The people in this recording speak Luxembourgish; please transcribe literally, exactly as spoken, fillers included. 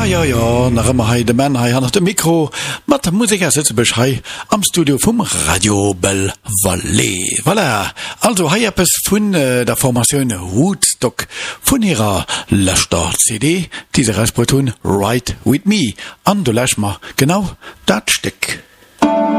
ja, ja, nach immer hei de Mann hei han nach dem Mikro, mat der Musik er sitze bech hei am Studio vum Radio Bell Valley. Voilà. Also hei appes vun äh, der Formatioun Woodstock vun ihrer letzter C D, diese Reisbreton Ride With Me. An du läch ma genau dat Stück.